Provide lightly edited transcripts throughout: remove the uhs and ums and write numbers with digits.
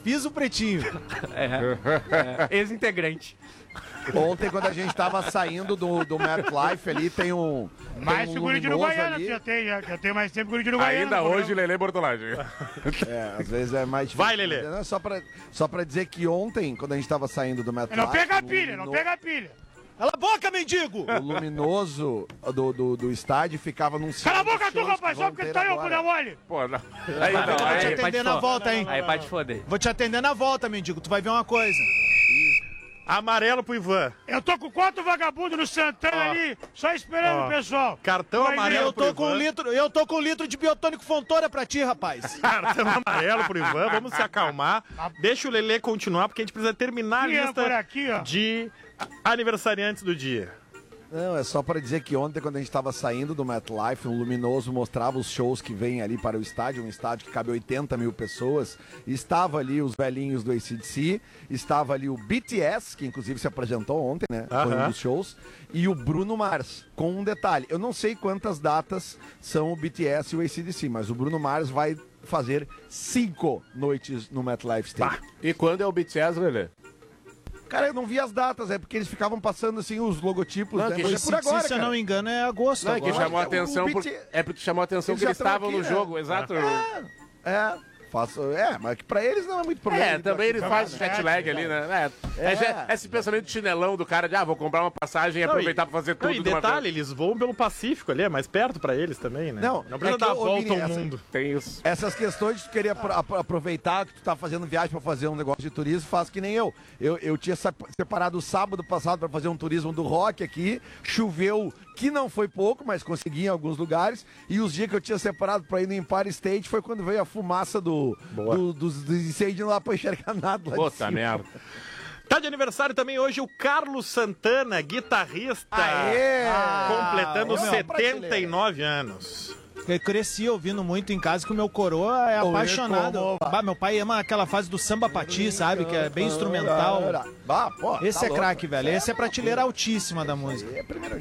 piso pretinho. Ex-integrante. Ontem, quando a gente tava saindo do MetLife ali, tem um. Mais que o guri de Uruguaiana, que eu tenho mais tempo que o guri de Uruguaiana. Ainda hoje, Lelê Bortolagem. Às vezes é mais difícil. Vai, Lelê. Não, só pra dizer que ontem, quando a gente tava saindo do MetLife... Não pega a pilha, não pega a pilha. Cala a boca, mendigo! O luminoso do estádio ficava num... Cala a boca tu, rapaz, só porque tu tá aí, ô cu da mole. Pô, não. Aí, vou te atender na volta, hein? Aí pode foder. Vou te atender na volta, mendigo. Tu vai ver uma coisa. Amarelo pro Ivan. Eu tô com 4 vagabundos no Santana ali, só esperando o pessoal. Cartão Vai ver. amarelo Eu tô com um litro de biotônico Fontoura pra ti, rapaz. Cartão amarelo pro Ivan, vamos se acalmar. Deixa o Lelê continuar, porque a gente precisa terminar a lista por aqui, ó. de aniversariantes do dia. Não, é só para dizer que ontem, quando a gente estava saindo do MetLife, o Luminoso mostrava os shows que vêm ali para o estádio, um estádio que cabe 80 mil pessoas. Estava ali os velhinhos do AC/DC, estava ali o BTS, que inclusive se apresentou ontem, né? Foi um dos shows, e o Bruno Mars, com um detalhe. Eu não sei quantas datas são o BTS e o AC/DC, mas o Bruno Mars vai fazer 5 noites no MetLife Stadium. E quando é o BTS, Lelê? Cara, eu não vi as datas, é porque eles ficavam passando assim os logotipos, Não, né? que Mas já- é por agora, Se eu cara. não me engano, é agosto. Não, é que agora. chamou a atenção, é porque chamou a atenção Eles que já eles estão estavam aqui, no né? jogo, exato. Mas que pra eles não é muito problema. Também ele faz jet lag ali, né? Esse pensamento de chinelão do cara de, vou comprar uma passagem e aproveitar pra fazer tudo E de uma detalhe, eles voam pelo Pacífico ali, é mais perto pra eles também, né? Não, precisa é que dar a eu- volta Vini, ao mundo. Tem isso. Essas questões de tu querer aproveitar que tu tá fazendo viagem pra fazer um negócio de turismo, faz que nem eu. Eu tinha separado o sábado passado pra fazer um turismo do rock aqui, choveu, que não foi pouco, mas consegui em alguns lugares, e os dias que eu tinha separado pra ir no Empire State foi quando veio a fumaça dos incêndios lá pra enxergar nada lá de Puta cima. merda. Tá de aniversário também hoje o Carlos Santana, guitarrista, completando meu, 79 anos. Eu cresci ouvindo muito em casa que o meu coroa é apaixonado. Meu pai ama aquela fase do samba pati, sabe? Que é bem instrumental. Esse é craque, velho. Esse é prateleira altíssima da música.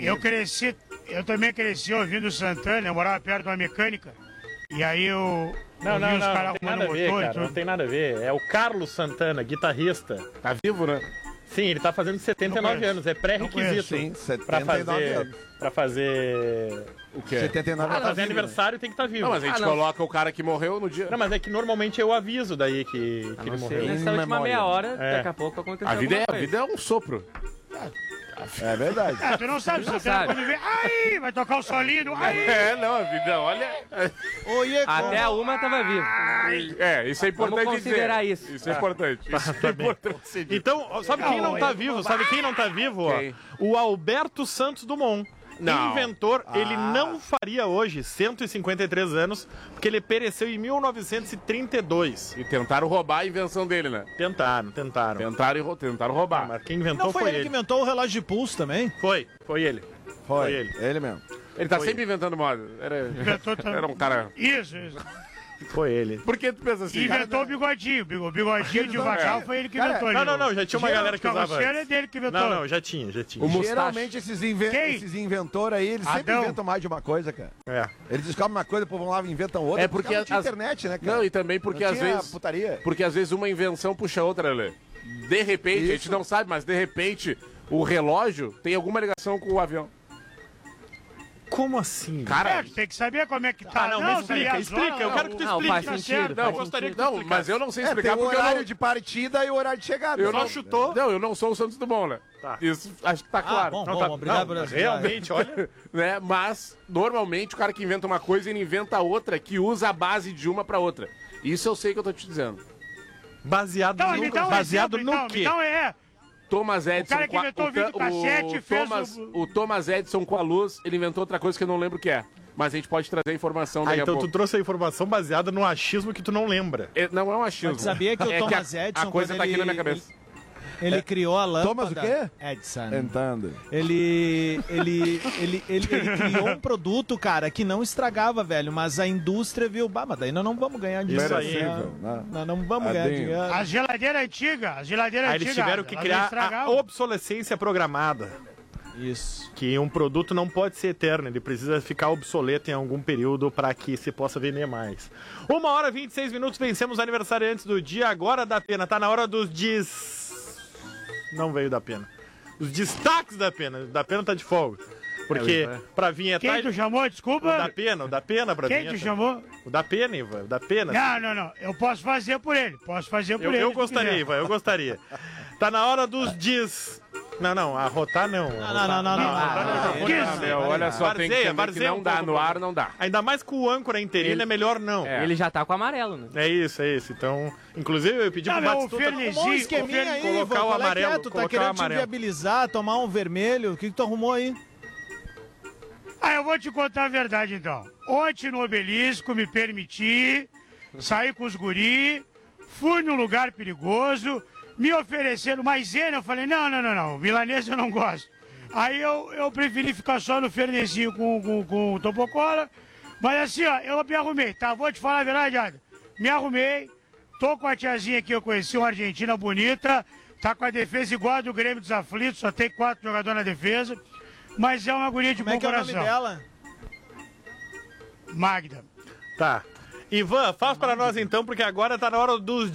Eu também cresci ouvindo Santana, eu morava perto de uma mecânica. E aí eu Não ouvi os caras tem nada a arrumando ver, motor e cara, tudo. não tem nada a ver. É o Carlos Santana, guitarrista. Tá vivo, né? Sim, ele tá fazendo 79 Não conheço. anos, é pré-requisito. Sim, pra 79 fazer, anos. pra fazer... O quê? 79 Pra tá fazer vivo, aniversário tem que estar vivo. Não, mas a gente coloca o cara que morreu no dia. Não, mas é que normalmente eu aviso daí que ele morreu. Nessa última memória. meia hora, É. daqui a pouco aconteceu A vida alguma coisa. é um sopro. É verdade. Tu não sabe, Santana, sabe. quando vem, aí, vai tocar o solinho, aí. Não, a vida, olha. Até a uma tava vivo. Isso é importante Vamos considerar dizer. isso. Isso é importante. Isso é importante ser dito. Então, ó, sabe quem não tá vivo? Sabe quem não tá vivo? Ó? Quem? O Alberto Santos Dumont. Não. Inventor, ele não faria hoje 153 anos, porque ele pereceu em 1932. E tentaram roubar a invenção dele, né? Tentaram. Tentaram roubar. Mas quem inventou Não foi ele que inventou o relógio de pulso também? Foi ele. Foi ele. Ele mesmo. Ele tá sempre inventando moda. Era um cara... Isso. Foi ele. Por que tu pensa assim? Inventou o bigodinho. O bigodinho de vacal foi ele que inventou. Não, já tinha uma galera que usava. É dele que inventou. Não, já tinha. O mustache. Geralmente esses inventores aí, eles sempre Adão. inventam mais de uma coisa, cara. É. Eles descobrem uma coisa, depois vão lá e inventam outra. É porque não tinha as- internet, né, cara? Não, e também porque Não às tinha vezes... putaria. Porque às vezes uma invenção puxa a outra, Lê. De repente, a gente Isso. não sabe, mas de repente o relógio tem alguma ligação com o avião. Como assim? Cara, Tu tem que saber como é que tá. não, mas explica. Eu quero que tu Não, explique. faz Tá sentido, certo, faz eu gostaria que tu não, explicasse. mas eu não sei Tem explicar o porque eu horário não... de partida e o horário de chegada. Eu Só não chutou. Não, eu não sou o Santos Dumont, né? Tá. Isso acho que tá claro. bom, Não, tá- obrigado não, por mas ajudar. realmente, olha. Né? Mas, normalmente, o cara que inventa uma coisa, ele inventa outra que usa a base de uma pra outra. Isso eu sei que eu tô te dizendo. Baseado Então, no, me dá um baseado exemplo, no quê? Então Thomas Edison... cara que inventou o videocassete fez o Thomas Edison com a luz, ele inventou outra coisa que eu não lembro o que é. Mas a gente pode trazer a informação daqui a Então pouco. tu trouxe a informação baseada no achismo que tu não lembra. Não é um achismo. Mas sabia que o É Thomas a Edison, coisa quando tá aqui ele- na minha cabeça. Ele criou a lâmpada. Thomas o quê? Edison. Entendo. Ele criou um produto, cara, que não estragava, velho, mas a indústria viu, mas daí nós não vamos ganhar dinheiro. Isso aí, né? Nós não vamos ganhar Adinho. dinheiro. A geladeira antiga, Aí eles tiveram que criar a obsolescência programada. Isso. Que um produto não pode ser eterno, ele precisa ficar obsoleto em algum período para que se possa vender mais. 1h26, vencemos aniversariantes do dia, agora da pena. Tá na hora dos Não veio da pena. Os destaques da pena. Da pena tá de folga. Porque pra vinhetar... Quem tu chamou? Desculpa. O da pena pra Quem tu chamou? O da pena, Ivan. O da pena. Não. Eu posso fazer por ele. Eu gostaria, Ivan. Eu gostaria. Tá na hora dos Não, arrotar não. Olha só, tem que não dá, no ar não dá. Ainda mais com o âncora interino, é melhor não. Ele já tá com amarelo, né? É isso. Então, inclusive eu pedi pro Batistuta um esqueminha aí, colocar o amarelo. Tu tá querendo te inviabilizar, tomar um vermelho, o que tu arrumou aí? Eu vou te contar a verdade então. Ontem no Obelisco me permiti sair com os guri, fui num lugar perigoso, me ofereceram maisena, eu falei, não, milanesa eu não gosto. Aí eu preferi ficar só no fernezinho com o topocola, mas assim, eu me arrumei, tá? Vou te falar a verdade, Ada. Me arrumei, tô com a tiazinha aqui, eu conheci uma argentina bonita, tá com a defesa igual a do Grêmio dos Aflitos, só tem 4 jogadores na defesa, mas é uma guria de bom coração. Como é que é o nome dela? Magda. Tá. Ivan, faz pra nós então, porque agora tá na hora dos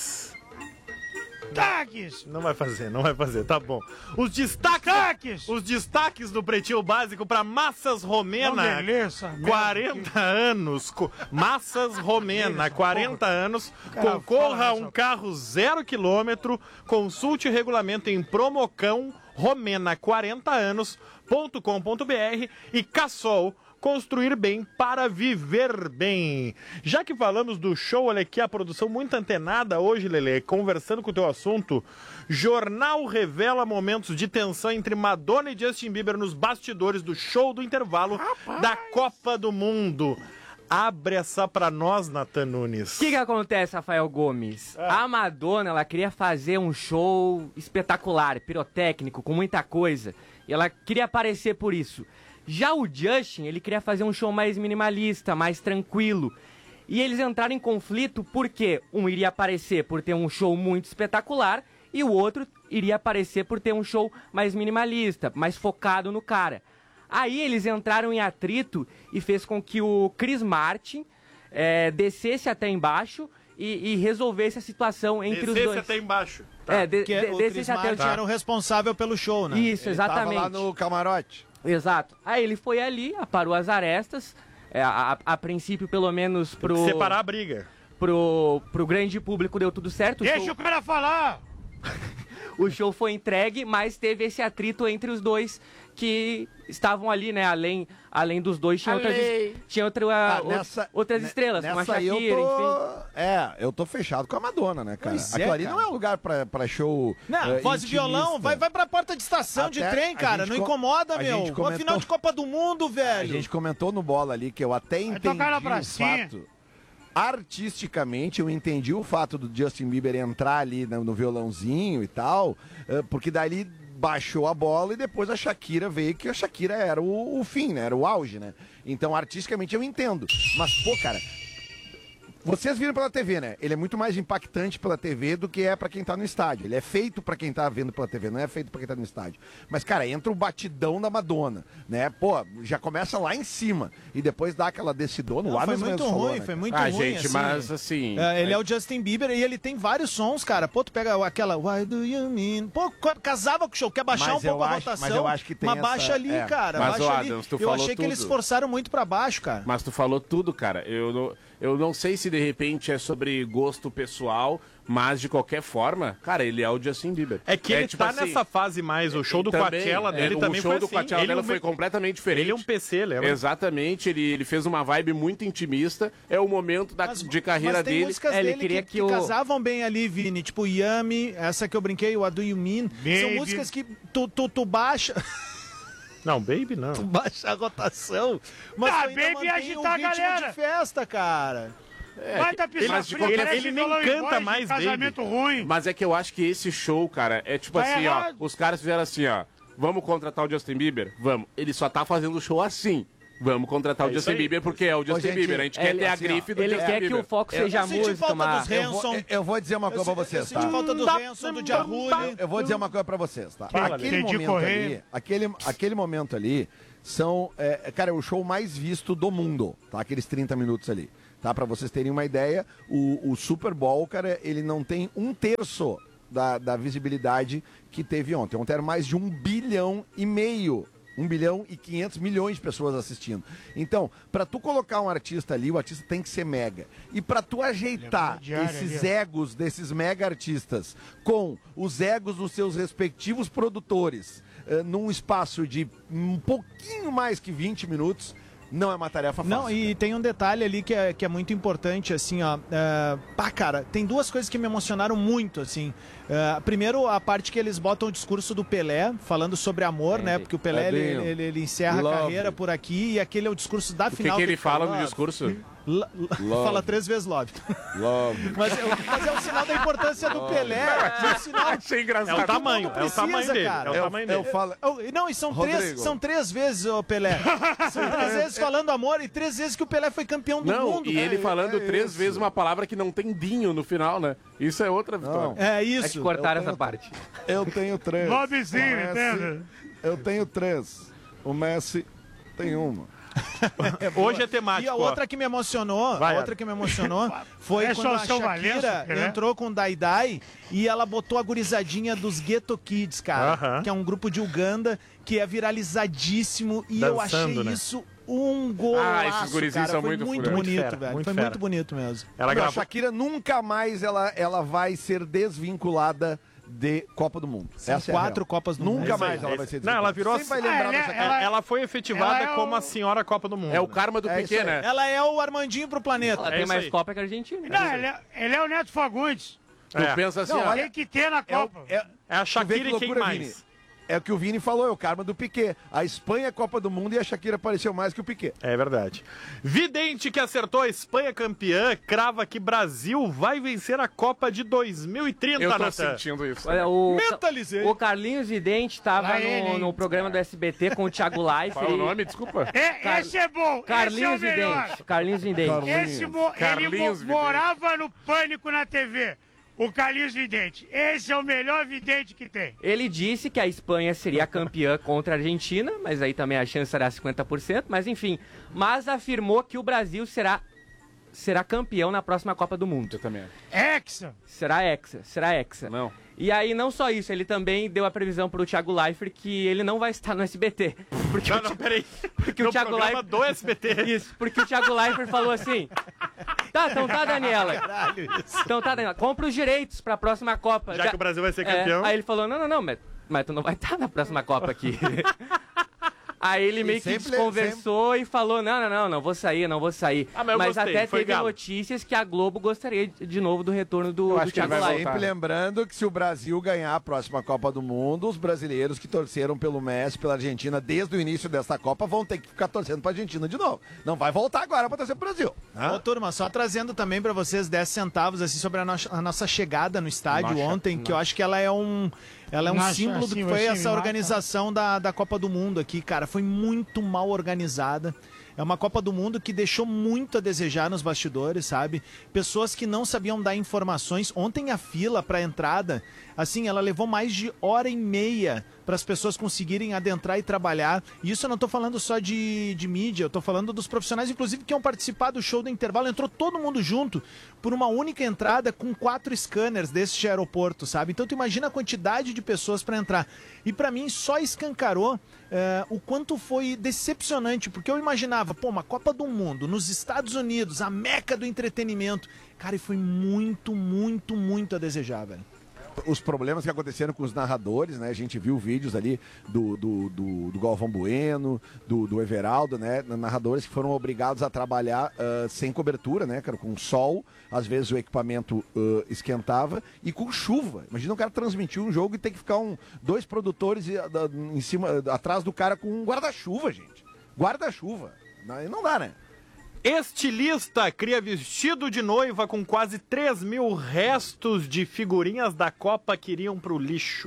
destaques! Não vai fazer, tá bom. Os destaques do Pretinho Básico para Massas Romena. 40 anos. Massas Romena, 40 anos. Concorra a um carro 0 km. Consulte o regulamento em Promocão Romena 40 anos.com.br e Cassol. Construir bem para viver bem. Já que falamos do show, olha aqui a produção muito antenada hoje, Lelê, conversando com o teu assunto. Jornal revela momentos de tensão entre Madonna e Justin Bieber nos bastidores do show do intervalo da Copa do Mundo. Abre essa pra nós, Nathan Nunes. O que acontece, Rafael Gomes? A Madonna, ela queria fazer um show espetacular, pirotécnico, com muita coisa. E ela queria aparecer por isso. Já o Justin, ele queria fazer um show mais minimalista, mais tranquilo. E eles entraram em conflito porque um iria aparecer por ter um show muito espetacular e o outro iria aparecer por ter um show mais minimalista, mais focado no cara. Aí eles entraram em atrito e fez com que o Chris Martin descesse até embaixo e resolvesse a situação entre os dois. Descesse até embaixo. Tá. O Chris Martin era o responsável pelo show, né? Isso, exatamente. Ele tava lá no camarote. Exato. Aí ele foi ali, aparou as arestas, a princípio pelo menos pro... Separar a briga. Pro grande público deu tudo certo. Deixa o cara falar! O show foi entregue, mas teve esse atrito entre os dois que estavam ali, né? Além dos dois, tinha outras estrelas, como a Shakira, enfim. Eu tô fechado com a Madonna, né, cara? Aquilo ali não é lugar pra show. Não, voz e violão, vai pra porta de estação de trem, cara. Não incomoda, meu. Uma final de Copa do Mundo, velho. A gente comentou no Bola ali que eu até entendi o fato. Artisticamente, eu entendi o fato do Justin Bieber entrar ali no violãozinho e tal, porque dali baixou a bola e depois a Shakira veio, que a Shakira era o fim, né? Era o auge, né? Então, artisticamente, eu entendo. Mas, pô, cara, vocês viram pela TV, né? Ele é muito mais impactante pela TV do que é pra quem tá no estádio. Ele é feito pra quem tá vendo pela TV, não é feito pra quem tá no estádio. Mas, cara, entra o batidão da Madonna, né? Pô, já começa lá em cima e depois dá aquela descidona. Não, foi muito ruim, foi muito ruim. Gente, assim, mas assim... ele é o Justin Bieber e ele tem vários sons, cara. Pô, tu pega aquela Why Do You Mean? Pô, casava com o show, quer baixar um pouco a rotação. Mas eu acho que tem baixa ali, cara. Mas, baixa Adams, ali. Eu achei que eles forçaram muito pra baixo, cara. Mas tu falou tudo, cara. Eu não sei se de repente é sobre gosto pessoal, mas de qualquer forma, cara, ele é o Justin Bieber. É que ele tipo tá nessa fase mais, o show do Coachella dele também foi assim. O show do Coachella dela foi completamente diferente. Ele é um PC, lembra? Exatamente, ele fez uma vibe muito intimista, é o momento de carreira dele. Mas tem músicas dele que casavam bem ali, Vini, tipo Yummy, essa que eu brinquei, o What Do You Mean, são músicas que tu baixa... Não, Baby não. Tu baixa a rotação. Mas Baby agitar a galera. De festa, cara. Ele nem canta mais casamento Baby. Ruim. Mas é que eu acho que esse show, cara, é tipo assim, ó. Os caras fizeram assim, ó. Vamos contratar o Justin Bieber? Vamos. Ele só tá fazendo o show assim. Vamos contratar o Justin Bieber porque é o Justin Bieber. A gente quer ter a grife do Justin Bieber. Ele quer que o foco seja a música, mas... Eu vou dizer uma coisa pra vocês, tá? Eu senti falta do Hanson, do Djarrulli. Eu vou dizer uma coisa pra vocês, tá? Aquele momento ali são... cara, é o show mais visto do mundo, tá? Aqueles 30 minutos ali. Tá? Pra vocês terem uma ideia, o Super Bowl, cara, ele não tem 1/3 da visibilidade que teve ontem. Ontem era mais de 1,5 bilhão. 1 bilhão e 500 milhões de pessoas assistindo. Então, pra tu colocar um artista ali, o artista tem que ser mega. E pra tu ajeitar esses egos desses mega artistas com os egos dos seus respectivos produtores num espaço de um pouquinho mais que 20 minutos, não é uma tarefa fácil. Não, e tem um detalhe ali que é muito importante, assim, ó. Cara, tem duas coisas que me emocionaram muito, assim. Primeiro, a parte que eles botam o discurso do Pelé, falando sobre amor, né? Porque o Pelé, ele encerra a carreira por aqui, e aquele é o discurso da final. O que ele fala no discurso? Fala 3 vezes love. Mas é um sinal da importância do Pelé. É um sinal. Achei engraçado. É o tamanho dele. Cara. É o tamanho dele. Não, e são 3 vezes o Pelé. São 3 vezes falando amor e 3 vezes que o Pelé foi campeão do mundo. E ele falando 3 vezes uma palavra que não tem dinho no final, né? Isso é outra vitória. É isso. É que cortaram essa parte. Eu tenho 3. Lobzinho, entende? Eu tenho 3. O Messi tem uma. Hoje é temático. E a outra que me emocionou, foi quando a Shakira entrou com o Dai e ela botou a gurizadinha dos Ghetto Kids, cara, que é um grupo de Uganda que é viralizadíssimo e eu achei isso um golaço, esses gurizinhos são foi muito bonito, velho. Foi muito bonito mesmo. A Shakira nunca mais ela vai ser desvinculada de Copa do Mundo. São 4 Copas do Mundo. Nunca mais ela vai ser desvinculada. Não, ela virou... Vai lembrar da Shakira. Ela foi efetivada como a senhora Copa do Mundo. É o karma do Piquet, né? Ela é o Armandinho pro planeta. Ela tem mais Copa que a Argentina. Não, ele é o Neto Fagundes. Tu pensa assim, Tem que ter na Copa. É a Shakira e quem mais? Vini. É o que o Vini falou, é o karma do Piquet. A Espanha é Copa do Mundo e a Shakira apareceu mais que o Piquet. É verdade. Vidente que acertou a Espanha campeã, crava que Brasil vai vencer a Copa de 2030, Eu tô Nathan. sentindo isso. Olha, Mentalizei. O Carlinhos Vidente estava no programa do SBT com o Thiago Leifert. Qual é o nome? Desculpa. Esse é bom. Carlinhos esse é o melhor. Vidente. Carlinhos Vidente. Ele morava no Pânico na TV. O Carlinhos Vidente. Esse é o melhor vidente que tem. Ele disse que a Espanha seria campeã contra a Argentina, mas aí também a chance era 50%, mas enfim. Mas afirmou que o Brasil será campeão na próxima Copa do Mundo. Eu também. Hexa. Será hexa. Não. E aí, não só isso, ele também deu a previsão pro Thiago Leifert que ele não vai estar no SBT. Porque Peraí. Porque no o Thiago programa Leifert... do SBT. Isso, porque o Thiago Leifert falou assim... Então tá, Daniela. Então tá, Daniela. Compra os direitos pra próxima Copa. Já que o Brasil vai ser campeão. Aí ele falou, não, mas tu não vai estar na próxima Copa aqui. Aí ele meio que desconversou e falou, não vou sair. Mas gostei, até teve notícias que a Globo gostaria de novo do retorno do Thiago Leifert. Sempre lembrando que se o Brasil ganhar a próxima Copa do Mundo, os brasileiros que torceram pelo Messi, pela Argentina, desde o início dessa Copa, vão ter que ficar torcendo pra Argentina de novo. Não vai voltar agora pra torcer pro Brasil. Ô, turma, só trazendo também pra vocês 10 centavos assim, sobre a nossa chegada no estádio ontem, que eu acho que ela é um símbolo do que foi essa organização da Copa do Mundo aqui, cara. Foi muito mal organizada. É uma Copa do Mundo que deixou muito a desejar nos bastidores, sabe? Pessoas que não sabiam dar informações. Ontem a fila para entrada, assim, ela levou mais de 1h30 para as pessoas conseguirem adentrar e trabalhar. E isso eu não tô falando só de mídia, eu tô falando dos profissionais, inclusive, que iam participar do show do intervalo. Entrou todo mundo junto por uma única entrada com 4 scanners desse aeroporto, sabe? Então tu imagina a quantidade de pessoas para entrar. E para mim só escancarou o quanto foi decepcionante, porque eu imaginava, uma Copa do Mundo nos Estados Unidos, a meca do entretenimento. Cara, e foi muito, muito, muito a desejar, velho. Os problemas que aconteceram com os narradores, né? A gente viu vídeos ali do Galvão Bueno, do Everaldo, né? Narradores que foram obrigados a trabalhar sem cobertura, né, cara? Com sol, às vezes o equipamento esquentava e com chuva. Imagina o cara transmitir um jogo e ter que ficar 2 produtores em cima, atrás do cara com um guarda-chuva, gente. Guarda-chuva. Não dá, né? Estilista cria vestido de noiva com quase 3 mil restos de figurinhas da Copa que iriam pro lixo.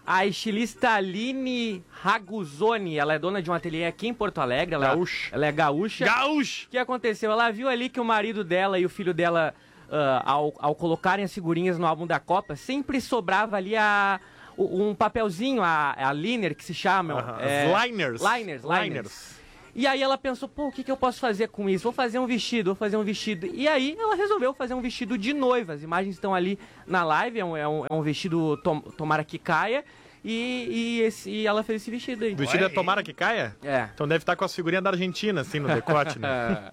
a estilista Aline Raguzoni, ela é dona de um ateliê aqui em Porto Alegre. Ela é gaúcha. Gaúcha! O que aconteceu? Ela viu ali que o marido dela e o filho dela, ao colocarem as figurinhas no álbum da Copa, sempre sobrava ali um papelzinho, a liner, que se chama. Liners. E aí ela pensou, pô, o que eu posso fazer com isso? Vou fazer um vestido. E aí ela resolveu fazer um vestido de noiva. As imagens estão ali na live, é um vestido tomara que caia. E ela fez esse vestido aí. O vestido é tomara que caia? É. Então deve estar com as figurinhas da Argentina, assim, no decote, né?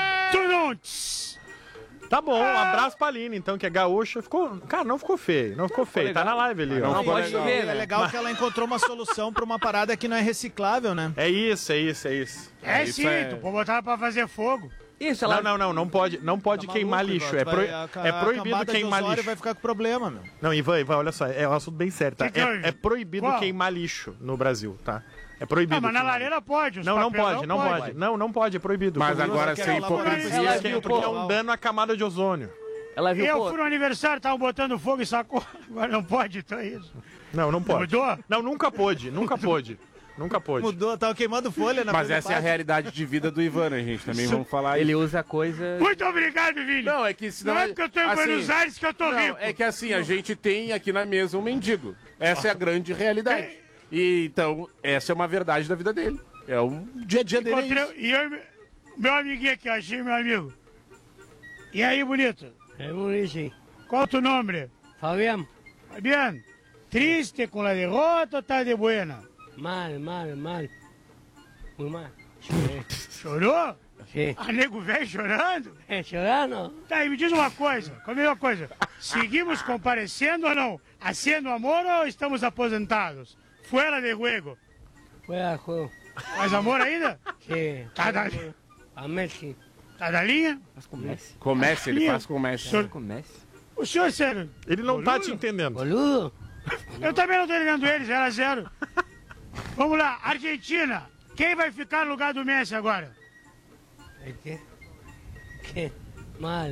Tá bom, um abraço pra Aline, então, que é gaúcha. Cara, não ficou feio, tá na live ali. Não pode ver, né? É legal que ela encontrou uma solução pra uma parada que não é reciclável, né? É isso. É sim, tu pode botar pra fazer fogo. Isso, ela... Não pode Tá queimar maluco, lixo. Ivan, É proibido queimar lixo. Vai ficar com problema, meu. Não, Ivan, olha só, é um assunto bem sério, tá? Que É proibido queimar lixo no Brasil, tá? É proibido. Mas na lareira pode. Não pode, é proibido. Mas agora sem hipocrisia. Porque é um dano à camada de ozônio. Ela viu, eu fui no aniversário, tava botando fogo e sacou. Agora não pode, então é isso. Não pode. Mudou? Não, nunca pôde. Mudou, tava queimando folha na Mas essa é a realidade de vida do Ivan, né, gente? Também vamos falar ele isso. usa coisa... Muito obrigado, Vini. Não, é que senão... Não é porque eu tô em Buenos Aires que eu tô rico. É que assim, a gente tem aqui na mesa um mendigo. Essa é a grande realidade. E então, essa é uma verdade da vida dele. É o dia a dia dele. E meu amiguinho aqui, achei meu amigo. E aí, bonito? É bonito. Qual o teu nome? Fabián. Fabián, triste com a derrota ou tá de buena? Mal. Muy mal. Chorou? Sim. A nego velho chorando? Chorando? Tá, e me diz uma coisa, seguimos comparecendo ou não? Haciendo amor ou estamos aposentados? Fuera de juego. Fuera de juego. Faz amor ainda? Sim. Tá da... A Messi. Tá da linha? Faz comércio. Comece, ele faz comércio. O senhor, sério? Ele não tá te entendendo. Boludo. Eu também não tô entendendo ele, 0-0. Vamos lá, Argentina. Quem vai ficar no lugar do Messi agora? ¿Qué? Mal.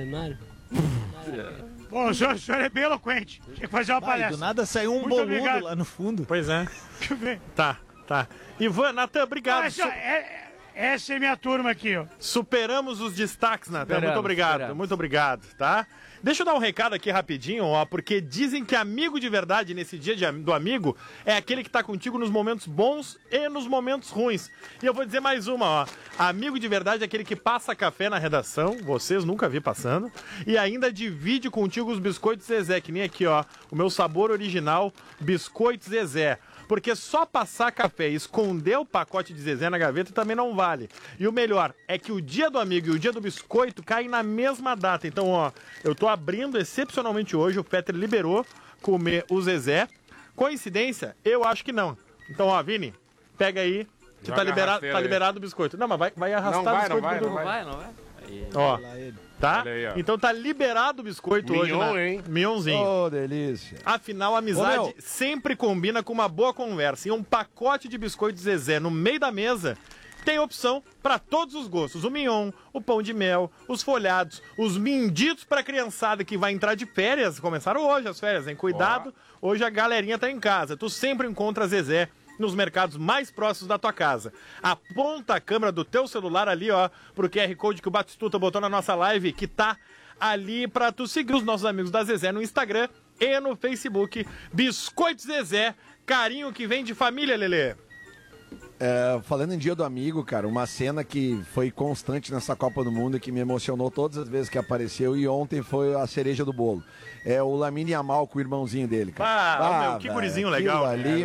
Bom, o senhor é bem eloquente. Tinha que fazer uma palestra. Do nada saiu um Muito boludo obrigado. lá no fundo. Pois é. Tá. Ivan, Natan, obrigado. Essa é minha turma aqui, ó. Superamos os destaques, Natan. Muito obrigado, tá? Deixa eu dar um recado aqui rapidinho, ó, porque dizem que amigo de verdade nesse dia do amigo é aquele que tá contigo nos momentos bons e nos momentos ruins. E eu vou dizer mais uma, ó. Amigo de verdade é aquele que passa café na redação, vocês nunca vi passando, e ainda divide contigo os biscoitos Zezé, que nem aqui, ó, o meu sabor original, biscoitos Zezé. Porque só passar café e esconder o pacote de Zezé na gaveta também não vale. E o melhor é que o dia do amigo e o dia do biscoito caem na mesma data. Então, ó, eu tô abrindo excepcionalmente hoje, o Peter liberou comer o Zezé. Coincidência? Eu acho que não. Então, ó, Vini, pega aí, que tá liberado o biscoito. Não, mas vai arrastar o biscoito. Não vai. Aí. Ó, tá? Aí, então tá liberado o biscoito hoje, né? Mignonzinho. Oh, delícia. Afinal, a amizade sempre combina com uma boa conversa. E um pacote de biscoitos Zezé no meio da mesa tem opção para todos os gostos. O mignon, o pão de mel, os folhados, os minditos pra criançada que vai entrar de férias. Começaram hoje as férias, hein? Cuidado, hoje a galerinha tá em casa. Tu sempre encontra Zezé nos mercados mais próximos da tua casa. Aponta a câmera do teu celular ali, ó, pro QR Code que o Batistuta botou na nossa live, que tá ali pra tu seguir os nossos amigos da Zezé no Instagram e no Facebook. Biscoitos Zezé, carinho que vem de família, Lelê. Falando em Dia do Amigo, cara, uma cena que foi constante nessa Copa do Mundo e que me emocionou todas as vezes que apareceu, e ontem foi a cereja do bolo. É o Lamine Yamal com o irmãozinho dele, cara. Meu, que gurizinho legal.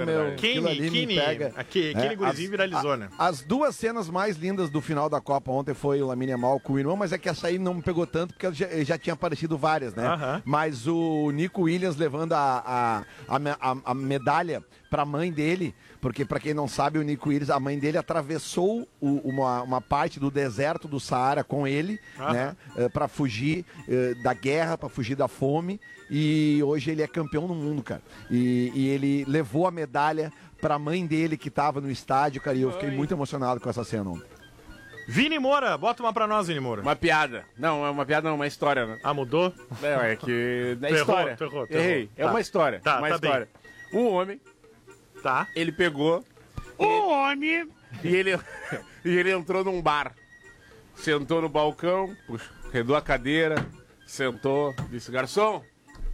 Aquele gurizinho viralizou, né? As duas cenas mais lindas do final da Copa ontem foi o Lamine Yamal com o irmão, mas é que essa aí não me pegou tanto, porque já tinha aparecido várias, né? Mas o Nico Williams levando a medalha pra mãe dele, porque pra quem não sabe, o Nico Williams, a mãe dele atravessou uma parte do deserto do Saara com ele, né? Pra fugir da guerra, pra fugir da fome, e hoje ele é campeão no mundo, cara. E ele levou a medalha pra mãe dele que tava no estádio, cara, e eu fiquei muito emocionado com essa cena ontem. Vini Moura, bota uma pra nós, Vini Moura. Uma piada. Não, é uma piada não, uma história, né? Ah, mudou? É que... É história. Terror. Errei. É uma história. Tá, uma tá história. bem. Um homem. Tá. Ele pegou. O homem. E ele entrou num bar. Sentou no balcão, redou a cadeira, sentou, disse: garçom,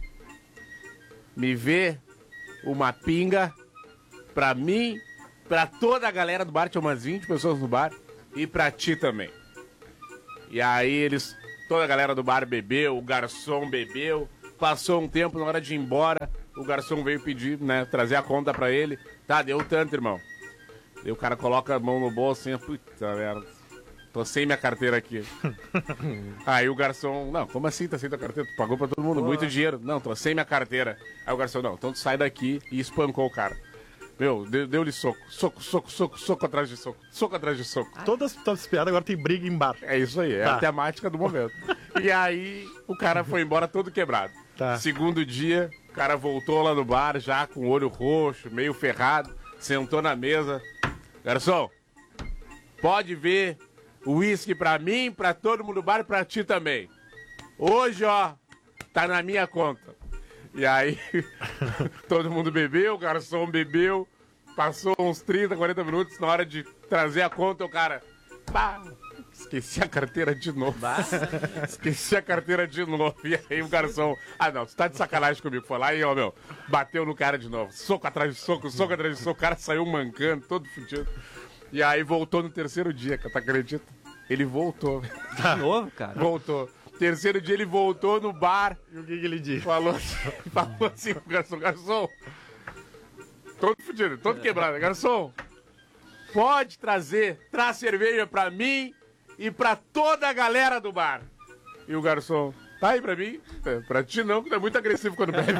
me vê uma pinga pra mim, pra toda a galera do bar, tinha umas 20 pessoas no bar, e pra ti também. E aí toda a galera do bar bebeu, o garçom bebeu, passou um tempo, na hora de ir embora, o garçom veio pedir, né, trazer a conta pra ele. Tá, deu tanto, irmão. E o cara coloca a mão no bolso assim, puta merda, tô sem minha carteira aqui. Aí o garçom, não, como assim tá sem tua carteira? Tu pagou pra todo mundo, muito dinheiro. Não, tô sem minha carteira. Aí o garçom, não, então tu sai daqui, e espancou o cara. Meu, deu-lhe soco atrás de soco, soco atrás de soco. Todas as piadas agora tem briga em bar. É isso aí, é a temática do momento. E aí o cara foi embora todo quebrado. Tá. Segundo dia, o cara voltou lá no bar já com o olho roxo, meio ferrado, sentou na mesa. Garçom, pode ver o uísque pra mim, pra todo mundo do bar e pra ti também. Hoje, ó, tá na minha conta. E aí, todo mundo bebeu, o garçom bebeu, passou uns 30, 40 minutos, na hora de trazer a conta, o cara... Pá, esqueci a carteira de novo. Esqueci a carteira de novo. E aí o garçom... Ah, não, tu tá de sacanagem comigo. Foi lá e, ó, meu, bateu no cara de novo. Soco atrás de soco, soco atrás de soco. O cara saiu mancando, todo fudido. E aí voltou no terceiro dia, tu acredita? Ele voltou. De novo, cara? Voltou. Terceiro dia ele voltou no bar. E o que ele disse? Falou assim pro garçom. Todo fudido, todo quebrado. Garçom, pode traz cerveja pra mim e pra toda a galera do bar. E o garçom, tá aí pra mim? É, pra ti não, que tu é muito agressivo quando bebe.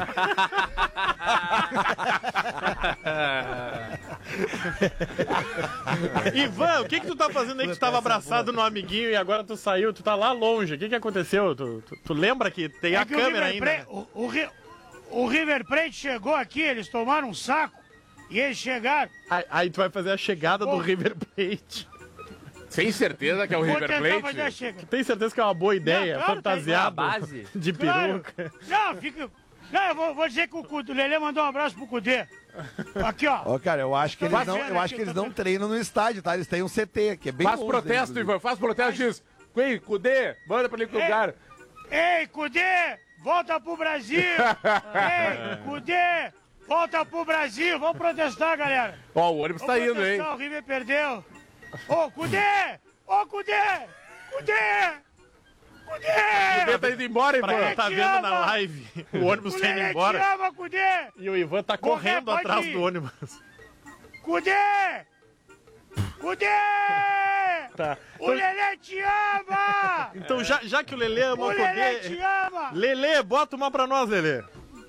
Ivan, o que tu tá fazendo aí que tu tava abraçado no amiguinho e agora tu saiu, tu tá lá longe? O que aconteceu? Tu lembra que tem a câmera ainda? O River Plate chegou aqui, eles tomaram um saco e eles chegaram. Aí tu vai fazer a chegada do River Plate. Sem certeza que é o River Plate? Tem certeza que é uma boa ideia, claro, fantasiado base. de peruca. Não, fica... Não, eu vou dizer que o Lelê mandou um abraço pro Cudê. Aqui, ó. Ó, cara, eu acho que eles não treinam no estádio, tá? Eles têm um CT, que é bem Faz longe protesto, deles, Ivan, faz protesto disso. Ei, Cudê, manda pra ele lugar. Ei, Cudê, volta pro Brasil. Ei, Cudê, volta pro Brasil. Vamos protestar, galera. Ó, o ônibus tá indo, hein? O River perdeu. Ô, Cudê! Ô, Cudê! Cudê! Cudê! Cudê tá indo embora, Ivan. Pra quem tá vendo na live, o ônibus tá indo embora. Te ama, Cudê! E o Ivan tá correndo atrás do ônibus. Cudê! Cudê! Tá. O Lelê te ama! Então, já que o Lelê ama o Lelê te Cudê... ama! Lelê, bota uma pra nós, Lelê.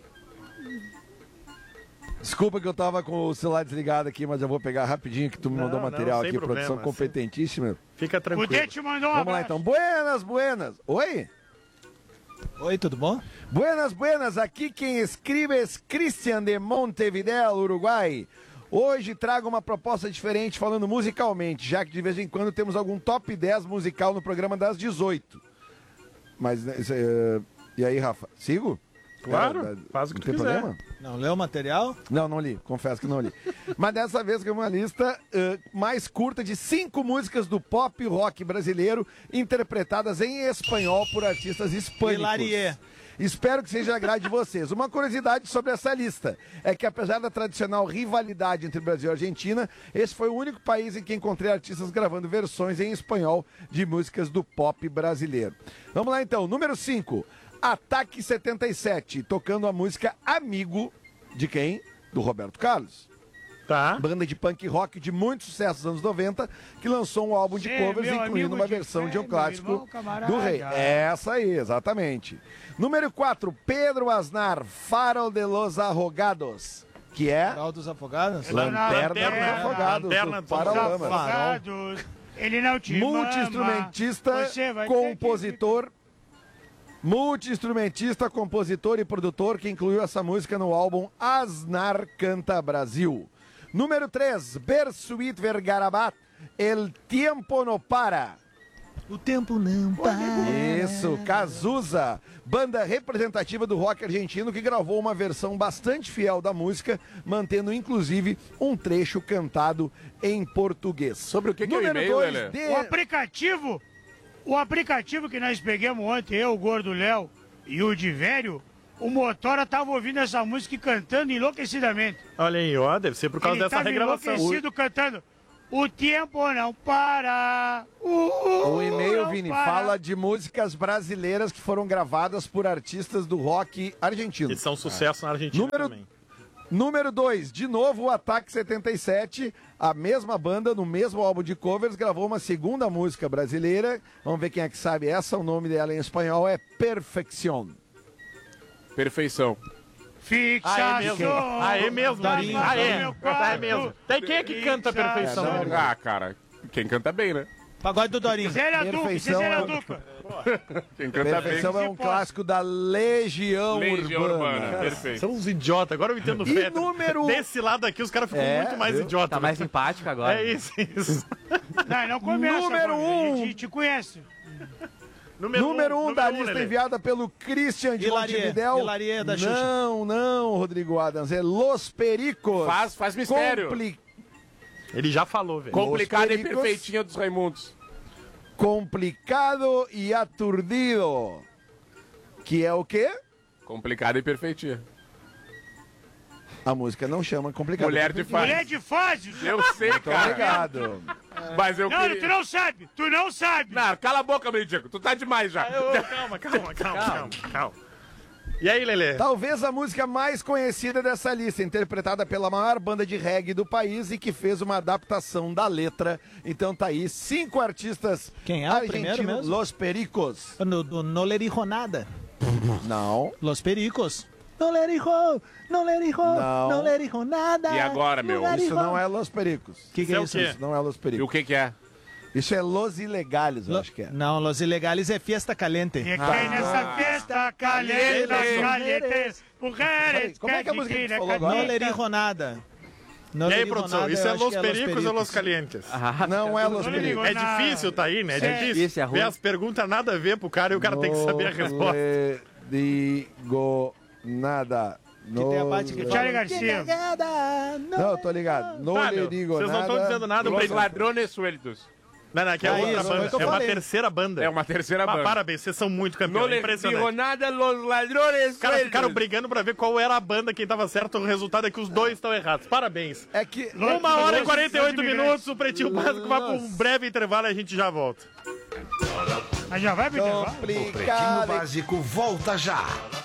Desculpa que eu tava com o celular desligado aqui, mas eu vou pegar rapidinho que tu me mandou material aqui, problema, produção competentíssima. Fica tranquilo. Cudê te mandou um Vamos lá então. Buenas. Oi? Oi, tudo bom? Buenas. Aqui quem escreve é Christian de Montevideo, Uruguai. Hoje trago uma proposta diferente falando musicalmente, já que de vez em quando temos algum top 10 musical no programa das 18. Mas, e aí, Rafa? Sigo? Claro, faz o que tu quiser. Problema? Não leu o material? Não li, confesso que não li. Mas dessa vez que é uma lista mais curta de 5 músicas do pop rock brasileiro interpretadas em espanhol por artistas hispânicos. Hilarie. Espero que seja agrade de vocês. Uma curiosidade sobre essa lista é que, apesar da tradicional rivalidade entre Brasil e Argentina, esse foi o único país em que encontrei artistas gravando versões em espanhol de músicas do pop brasileiro. Vamos lá então, número 5. Ataque 77, tocando a música Amigo, de quem? Do Roberto Carlos. Tá. Banda de punk rock de muito sucesso dos anos 90, que lançou um álbum de covers, incluindo uma versão de um clássico do Rei. Essa aí, exatamente. Número 4, Pedro Aznar, Farol de los Arrogados, que é... Farol dos Afogados? Lanterna dos Afogados, Lanterna do dos Afogados. Ele não te multi-instrumentista, compositor... Multi-instrumentista, compositor e produtor que incluiu essa música no álbum Aznar Canta Brasil. Número 3, Bersuit Vergarabat, El Tiempo No Para. O tempo não para. Isso, Cazuza, banda representativa do rock argentino que gravou uma versão bastante fiel da música, mantendo inclusive um trecho cantado em português. Sobre o que é o e-mail, Lelê? O aplicativo que nós pegamos ontem, eu, o Gordo Léo e o Divério, o Motora tava ouvindo essa música e cantando enlouquecidamente. Olha aí, ó, deve ser por causa dessa regravação. Enlouquecido cantando. O tempo não para. O e-mail, Vini, fala de músicas brasileiras que foram gravadas por artistas do rock argentino. E são sucesso na Argentina também. Número 2, de novo o Ataque 77, a mesma banda, no mesmo álbum de covers, gravou uma segunda música brasileira. Vamos ver quem é que sabe essa, o nome dela em espanhol é Perfección. Perfeição. Fixação. Aê mesmo. Aê mesmo. Tem quem é que canta Perfeição? Ah, cara, quem canta bem, né? Pagode do Dorinho. Perfeição Quem canta Perfeição bem. é um clássico da Legião Urbana. Perfeito. São uns idiotas. Agora eu entendo o E Fetter. número... Desse lado aqui, os caras ficam muito mais viu? idiotas. Tá mais simpático agora. É isso. Não começa. Número mano. 1. A gente te conhece. Número 1 da lista Lelê. enviada pelo Christian de Montevidéu. Hilarie da Xuxa. Não, Rodrigo Adams. É Los Pericos. Faz mistério. Ele já falou, velho. Complicado e Pericos. perfeitinha dos Raimundos. Complicado e aturdido. Que é o quê? Complicado e perfeitinha. A música não chama complicado. Mulher de fase. Mulher de fase. Eu sei, Tô cara. ligado. Mas eu Não, queria... tu não sabe. Tu não sabe. Não, cala a boca, mendigo. Tu tá demais já. Calma. E aí, Lelê? Talvez a música mais conhecida dessa lista, interpretada pela maior banda de reggae do país e que fez uma adaptação da letra. Então tá aí, 5 artistas Quem é o primeiro argentinos, mesmo? Los Pericos. No le dijo nada. Não. Los Pericos. Não le dijo nada. E agora, meu? Isso não é Los Pericos. Que é isso? Isso não é Los E o Pericos. que é? Isso é Los Ilegales, eu acho que é. Não, Los Ilegales é Fiesta Caliente. Que nessa festa caliente, calientes, mulheres. Como é que é a música que tu falou agora? Não le dijo nada. E aí, produção, isso é Los Pericos ou Los Calientes? Não é Los Pericos. É difícil, tá aí, né? É difícil. Ver as perguntas nada a ver pro cara e o cara tem que saber a resposta. Não digo nada. Que tem a parte que Charlie Garcia. Não, tô ligado. Não lhe digo vocês não nada. estão dizendo nada. Os ladrones sueltos. Não, que é outra isso, foi o banda. que eu É uma falei. terceira banda. É uma terceira banda. Parabéns, vocês são muito Não campeões. lhe digo Impressionante. nada, los ladrones Os caras sueltos. ficaram brigando pra ver qual era a banda, quem tava certo. O resultado é que os dois estão errados. Parabéns. É que... 1h e 48 minutos, o Pretinho Básico vai pra um breve intervalo e a gente já volta. Mas já vai pro intervalo? Complicado. Básico volta já.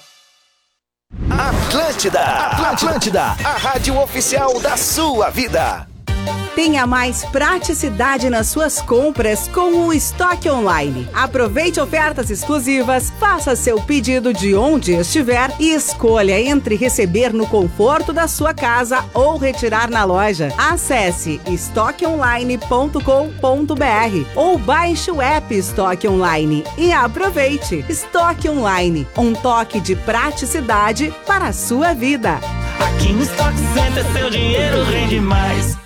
Atlântida, a rádio oficial da sua vida. Tenha mais praticidade nas suas compras com o Estoque Online. Aproveite ofertas exclusivas, faça seu pedido de onde estiver e escolha entre receber no conforto da sua casa ou retirar na loja. Acesse estoqueonline.com.br ou baixe o app Estoque Online e aproveite. Estoque Online, um toque de praticidade para a sua vida. Aqui no Stock Center seu dinheiro rende mais.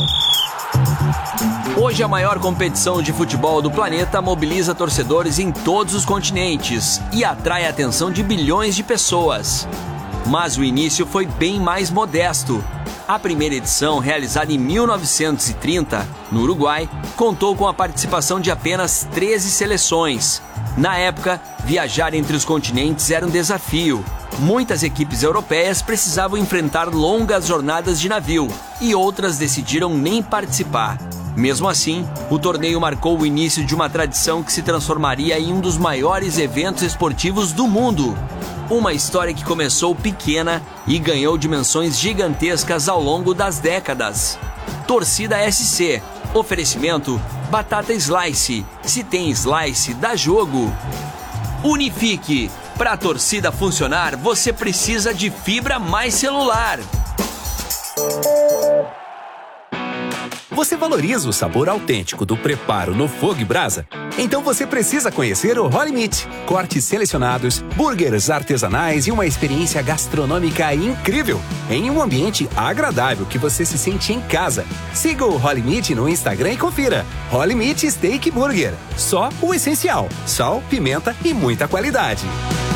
Hoje a maior competição de futebol do planeta mobiliza torcedores em todos os continentes e atrai a atenção de bilhões de pessoas. Mas o início foi bem mais modesto. A primeira edição, realizada em 1930, no Uruguai, contou com a participação de apenas 13 seleções. Na época, viajar entre os continentes era um desafio. Muitas equipes europeias precisavam enfrentar longas jornadas de navio e outras decidiram nem participar. Mesmo assim, o torneio marcou o início de uma tradição que se transformaria em um dos maiores eventos esportivos do mundo. Uma história que começou pequena e ganhou dimensões gigantescas ao longo das décadas. Torcida SC. Oferecimento Batata Slice. Se tem Slice, dá jogo. Unifique. Para a torcida funcionar, você precisa de fibra mais celular. Você valoriza o sabor autêntico do preparo no fogo e brasa? Então você precisa conhecer o Holy Meat. Cortes selecionados, burgers artesanais e uma experiência gastronômica incrível, em um ambiente agradável que você se sente em casa. Siga o Holy Meat no Instagram e confira. Holy Meat Steak Burger. Só o essencial: sal, pimenta e muita qualidade.